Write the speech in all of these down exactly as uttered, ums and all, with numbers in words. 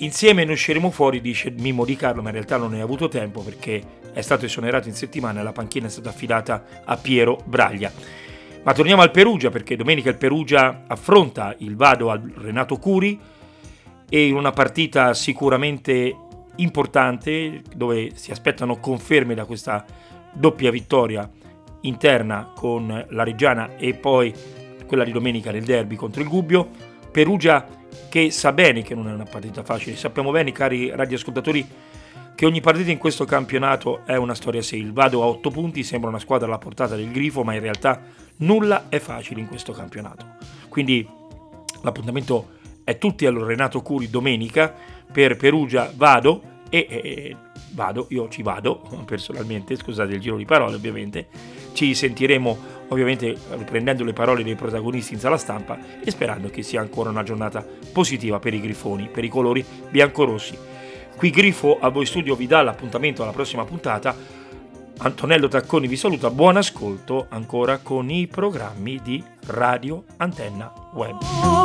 Insieme ne usciremo fuori, dice Mimmo Di Carlo, ma in realtà non ne ha avuto tempo perché è stato esonerato in settimana e la panchina è stata affidata a Piero Braglia. Ma torniamo al Perugia, perché domenica il Perugia affronta il Vado al Renato Curi e in una partita sicuramente importante, dove si aspettano conferme da questa doppia vittoria interna con la Reggiana e poi quella di domenica nel derby contro il Gubbio. Perugia che sa bene che non è una partita facile, sappiamo bene, cari radioascoltatori, che ogni partita in questo campionato è una storia a sé. Il Vado a otto punti sembra una squadra alla portata del Grifo, ma in realtà nulla è facile in questo campionato. Quindi l'appuntamento è tutti al Renato Curi domenica per Perugia Vado e, e vado, io ci vado personalmente, scusate il giro di parole ovviamente. Ci sentiremo ovviamente riprendendo le parole dei protagonisti in sala stampa e sperando che sia ancora una giornata positiva per i grifoni, per i colori biancorossi. Qui Grifo a voi studio vi dà l'appuntamento alla prossima puntata. Antonello Tacconi vi saluta, buon ascolto ancora con i programmi di Radio Antenna Web.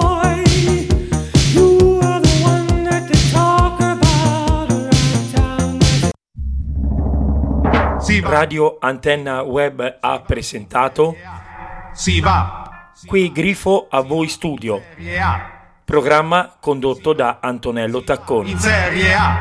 Radio Antenna Web ha presentato Si va. Qui Grifo a voi studio, programma condotto da Antonello Tacconi. In Serie A.